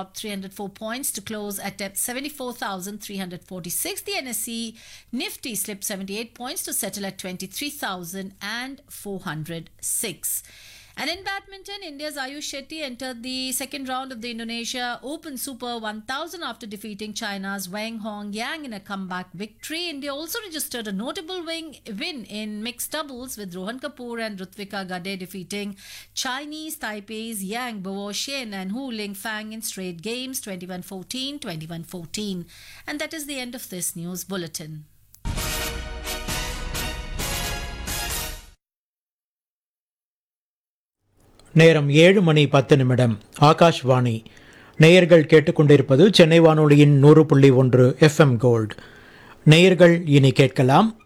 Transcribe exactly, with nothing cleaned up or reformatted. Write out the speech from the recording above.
dropped three hundred four points to close at seventy-four thousand three hundred forty-six. The N S E Nifty slipped seventy-eight points to settle at twenty-three thousand four hundred six. And in badminton, India's Ayush Shetty entered the second round of the Indonesia Open Super one thousand after defeating China's Wang Hongyang in a comeback victory. India also registered a notable win, win in mixed doubles with Rohan Kapoor and Rutvika Gade defeating Chinese Taipei's Yang Bo-Shen and Hu Lingfang in straight games twenty-one fourteen, twenty-one fourteen. And that is the end of this news bulletin. நேரம் ஏழு மணி பத்து நிமிடம். ஆகாஷ்வாணி. நேயர்கள் கேட்டுக்கொண்டிருப்பது சென்னை வானொலியின் நூறு புள்ளி ஒன்று எஃப்எம் கோல்டு. நேயர்கள் இனி கேட்கலாம்